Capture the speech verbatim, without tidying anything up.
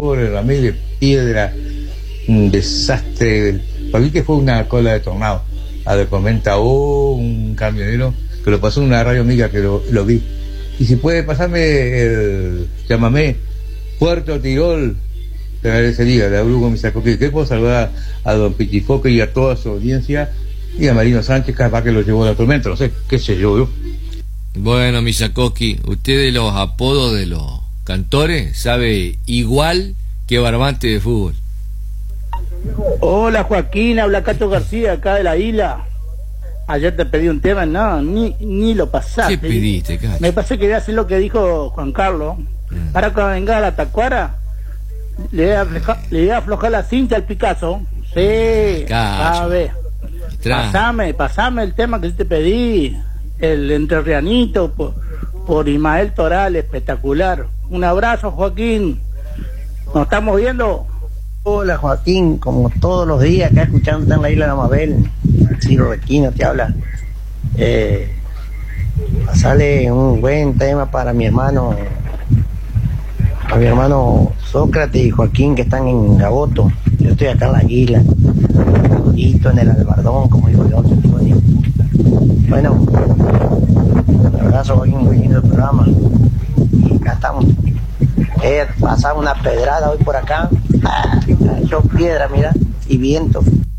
pobre Ramírez de Piedra, un desastre. Para mí que fue una cola de tornado. A ver, comenta, oh, un camionero que lo pasó en una radio amiga que lo, lo vi. Y si puede pasarme el, llámame, Puerto Tirol, te agradecería, de Brugo Misacoqui. ¿Qué puedo saludar a don Pichifoque y a toda su audiencia? Y a Marino Sánchez, capaz que lo llevó a la tormenta, no sé, qué sé yo, yo. Bueno, Misacoqui, usted de los apodos de los cantores sabe igual que Barbante de fútbol. Hola Joaquín, habla Cacho García acá de la isla. Ayer te pedí un tema, no, ni, ni lo pasaste. ¿Qué pediste, Cacho? Me pasé que voy a hacer lo que dijo Juan Carlos. Mm. Para cuando venga a la tacuara, le voy a aflojar, le voy a aflojar la cinta al Picasso. Sí, Cacho. a ver. Pasame, pasame el tema que te pedí. El entrerrianito por, por Ismael Toral, espectacular. Un abrazo, Joaquín. Nos estamos viendo. Hola Joaquín, como todos los días acá escuchándote en la isla de Amabel, Ciro Requino te habla. Eh, pasale un buen tema para mi hermano, para mi hermano Sócrates y Joaquín que están en Gaboto. Yo estoy acá en la isla, en el Albardón, como digo yo. Bueno, un abrazo Joaquín, muy lindo el programa. Y acá estamos. Eh, pasaba una pedrada hoy por acá, ah, hecho piedra, mira, y viento.